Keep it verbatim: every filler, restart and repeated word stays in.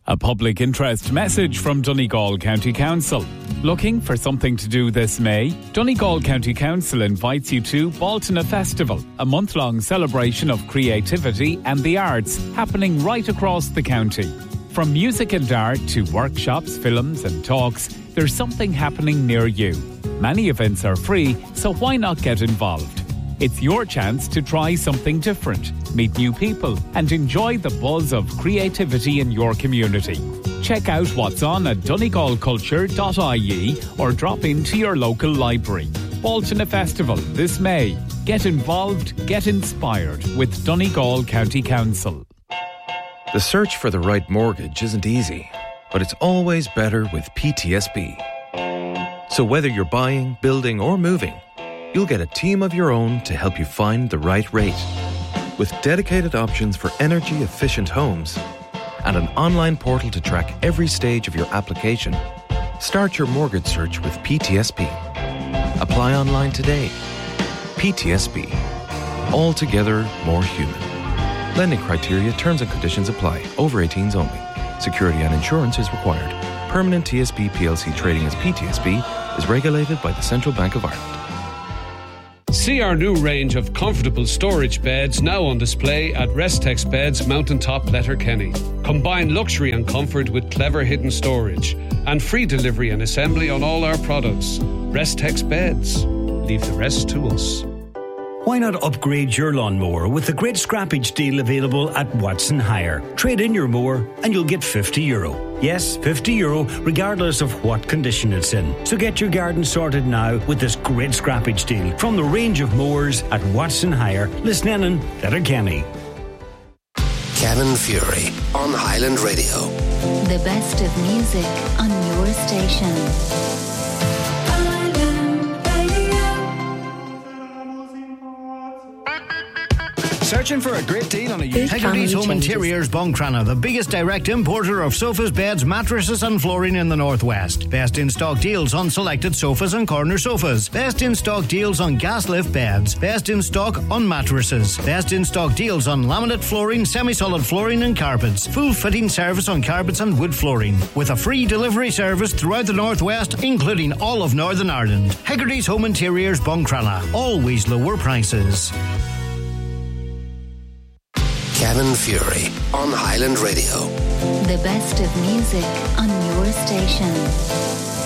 A public interest message from Donegal County Council. Looking for something to do this May? Donegal County Council invites you to Baltona Festival, a month-long celebration of creativity and the arts happening right across the county. From music and art to workshops, films and talks, there's something happening near you. Many events are free, so why not get involved? It's your chance to try something different, meet new people and enjoy the buzz of creativity in your community. Check out what's on at donegal culture dot I E or drop into your local library. Baltona Festival this May. Get involved, get inspired with Donegal County Council. The search for the right mortgage isn't easy, but it's always better with P T S B. So whether you're buying, building or moving, you'll get a team of your own to help you find the right rate. With dedicated options for energy-efficient homes and an online portal to track every stage of your application, start your mortgage search with P T S B. Apply online today. P T S B. Altogether more human. Lending criteria, terms and conditions apply. Over eighteens only. Security and insurance is required. Permanent T S B P L C trading as P T S B is regulated by the Central Bank of Ireland. See our new range of comfortable storage beds now on display at Restex Beds Mountaintop Letterkenny. Combine luxury and comfort with clever hidden storage and free delivery and assembly on all our products. Restex Beds. Leave the rest to us. Why not upgrade your lawnmower with the great scrappage deal available at Watson Hire? Trade in your mower and you'll get fifty euro. Yes, fifty euro regardless of what condition it's in. So get your garden sorted now with this great scrappage deal from the range of mowers at Watson Hire, Lisnenan, Letterkenny. Kevin Fury on Highland Radio. The best of music on your station. Searching for a great deal on a used Hegarty's Home Interiors Buncrana, the biggest direct importer of sofas, beds, mattresses and flooring in the Northwest. Best in stock deals on selected sofas and corner sofas. Best in stock deals on gas lift beds. Best in stock on mattresses. Best in stock deals on laminate flooring, semi-solid flooring and carpets. Full fitting service on carpets and wood flooring. With a free delivery service throughout the Northwest, including all of Northern Ireland. Hegarty's Home Interiors Buncrana. Always lower prices. Kevin Fury on Highland Radio. The best of music on your station.